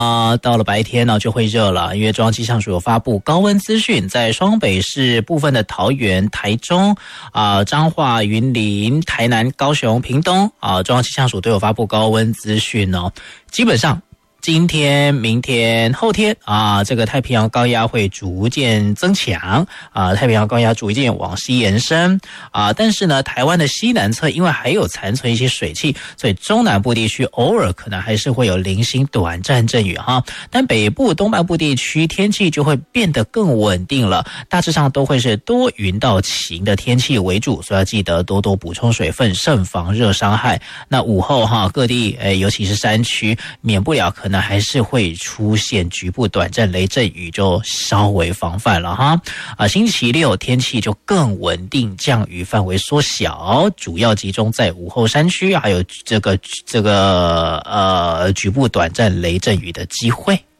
到了白天呢就会热了，因为中央气象署有发布高温资讯，在双北市部分的桃园、台中、彰化、云林、台南、高雄、屏东中央气象署都有发布高温资讯哦。基本上今天、明天、后天这个太平洋高压会逐渐增强太平洋高压逐渐往西延伸但是呢，台湾的西南侧因为还有残存一些水汽，所以中南部地区偶尔可能还是会有零星短暂阵雨但北部、东半部地区天气就会变得更稳定了，大致上都会是多云到晴的天气为主，所以要记得多多补充水分，慎防热伤害。那午后各地尤其是山区免不了可能还是会出现局部短暂雷阵雨，就稍微防范了星期六天气就更稳定，降雨范围缩小，主要集中在午后山区，还有这个局部短暂雷阵雨的机会。